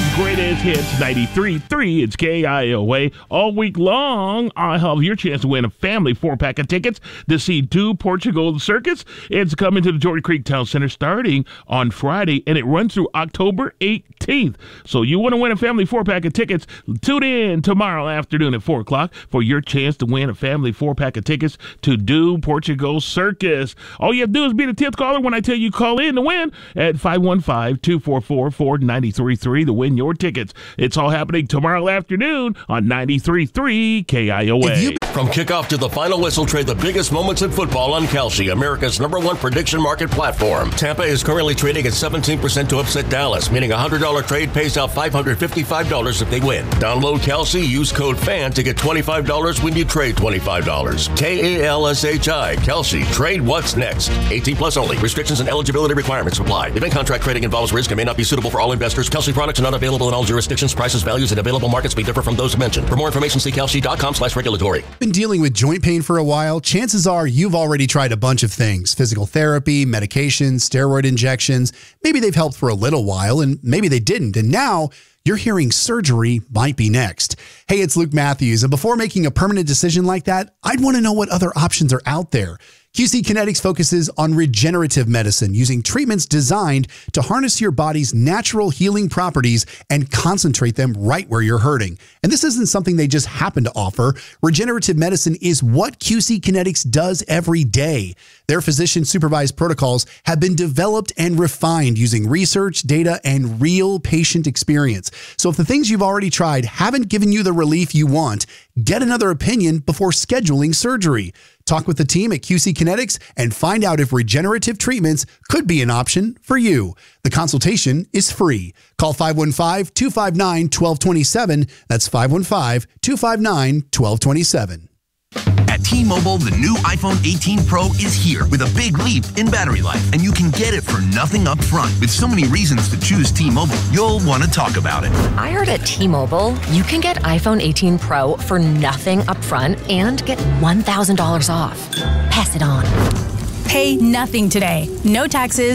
Mike's Greatest Hits 93.3. It's KIOA. All week long, I have your chance to win a family 4-pack of tickets to see Do Portugal Circus. It's coming to the Jordan Creek Town Center starting on Friday, and it runs through October 18th. So you want to win a family 4-pack of tickets, tune in tomorrow afternoon at 4 o'clock for your chance to win a family 4-pack of tickets to Do Portugal Circus. All you have to do is be the 10th caller when I tell you call in to win at 515-244-4933 to win your tickets. It's all happening tomorrow afternoon on 93.3 KIOA. From kickoff to the final whistle, trade the biggest moments in football on Kalshi, America's #1 prediction market platform. Tampa is currently trading at 17% to upset Dallas, meaning a $100 trade pays out $555 if they win. Download Kalshi, use code FAN to get $25 when you trade $25. KALSHI, Kalshi, trade what's next. 18 plus only. Restrictions and eligibility requirements apply. Event contract trading involves risk and may not be suitable for all investors. Kalshi products are not available in all jurisdictions. Prices, values, and available markets may differ from those mentioned. For more information, see kalshi.com/regulatory. Been dealing with joint pain for a while? Chances are you've already tried a bunch of things. Physical therapy, medications, steroid injections. Maybe they've helped for a little while and maybe they didn't. And now you're hearing surgery might be next. Hey, it's Luke Matthews. And before making a permanent decision like that, I'd want to know what other options are out there. QC Kinetics focuses on regenerative medicine using treatments designed to harness your body's natural healing properties and concentrate them right where you're hurting. And this isn't something they just happen to offer. Regenerative medicine is what QC Kinetics does every day. Their physician-supervised protocols have been developed and refined using research, data, and real patient experience. So if the things you've already tried haven't given you the relief you want, get another opinion before scheduling surgery. Talk with the team at QC Kinetics and find out if regenerative treatments could be an option for you. The consultation is free. Call 515-259-1227. That's 515-259-1227. At T-Mobile, the new iPhone 18 Pro is here with a big leap in battery life, and you can get it for nothing up front. With so many reasons to choose T-Mobile, you'll want to talk about it. I heard at T-Mobile, you can get iPhone 18 Pro for nothing up front and get $1,000 off. Pass it on. Pay nothing today. No taxes.